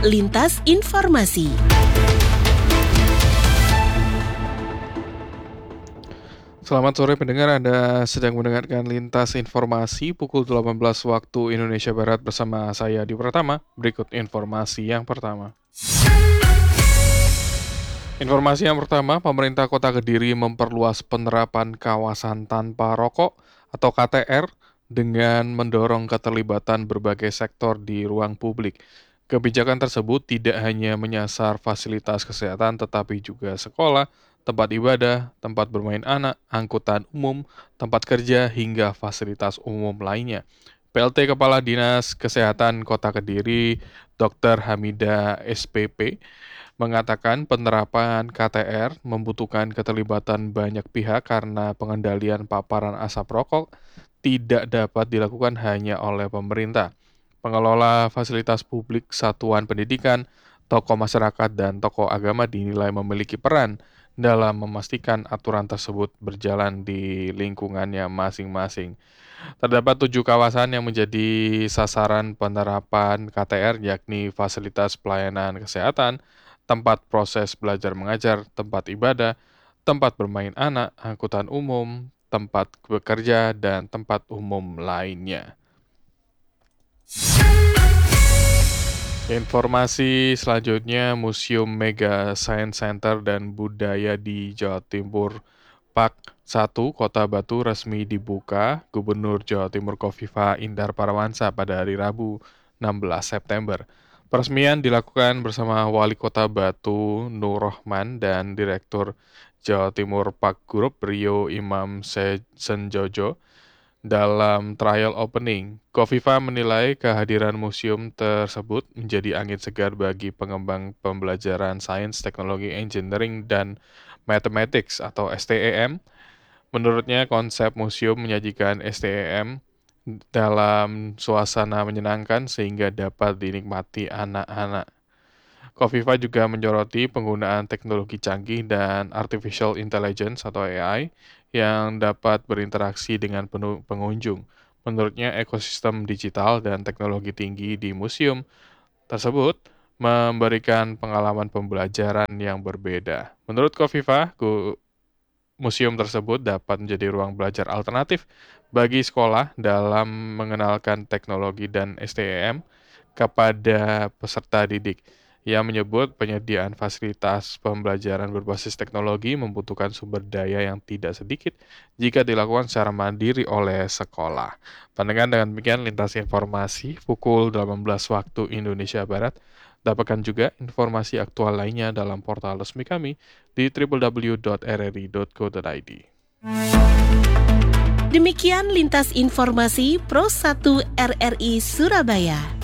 Lintas Informasi. Selamat sore pendengar, Anda sedang mendengarkan Lintas Informasi pukul 18 waktu Indonesia Barat bersama saya di Pratama. Berikut informasi yang pertama. Informasi yang pertama, pemerintah Kota Kediri memperluas penerapan kawasan tanpa rokok atau KTR dengan mendorong keterlibatan berbagai sektor di ruang publik. Kebijakan tersebut tidak hanya menyasar fasilitas kesehatan tetapi juga sekolah, tempat ibadah, tempat bermain anak, angkutan umum, tempat kerja, hingga fasilitas umum lainnya. PLT Kepala Dinas Kesehatan Kota Kediri, Dr. Hamida SPP, mengatakan penerapan KTR membutuhkan keterlibatan banyak pihak karena pengendalian paparan asap rokok tidak dapat dilakukan hanya oleh pemerintah. Pengelola fasilitas publik, satuan pendidikan, tokoh masyarakat, dan tokoh agama dinilai memiliki peran dalam memastikan aturan tersebut berjalan di lingkungannya masing-masing. Terdapat 7 kawasan yang menjadi sasaran penerapan KTR, yakni fasilitas pelayanan kesehatan, tempat proses belajar mengajar, tempat ibadah, tempat bermain anak, angkutan umum, tempat bekerja, dan tempat umum lainnya. Informasi selanjutnya, Museum Mega Science Center dan Budaya di Jawa Timur Park 1 Kota Batu resmi dibuka Gubernur Jawa Timur Khofifah Indar Parawansa pada hari Rabu 16 September. Peresmian dilakukan bersama Wali Kota Batu Nur Rohman dan Direktur Jawa Timur Park Group Rio Imam Senjojo. Dalam trial opening, Khofifah menilai kehadiran museum tersebut menjadi angin segar bagi pengembang pembelajaran sains, teknologi, engineering, dan mathematics atau STEM. Menurutnya, konsep museum menyajikan STEM dalam suasana menyenangkan sehingga dapat dinikmati anak-anak. Khofifah juga menyoroti penggunaan teknologi canggih dan artificial intelligence atau AI yang dapat berinteraksi dengan pengunjung. Menurutnya, ekosistem digital dan teknologi tinggi di museum tersebut memberikan pengalaman pembelajaran yang berbeda. Menurut Khofifah, museum tersebut dapat menjadi ruang belajar alternatif bagi sekolah dalam mengenalkan teknologi dan STEM kepada peserta didik. Ia menyebut penyediaan fasilitas pembelajaran berbasis teknologi membutuhkan sumber daya yang tidak sedikit jika dilakukan secara mandiri oleh sekolah. Pendengar, dengan demikian lintas informasi pukul 18 waktu Indonesia Barat. Dapatkan juga informasi aktual lainnya dalam portal resmi kami di www.rri.co.id. Demikian lintas informasi Pro 1 RRI Surabaya.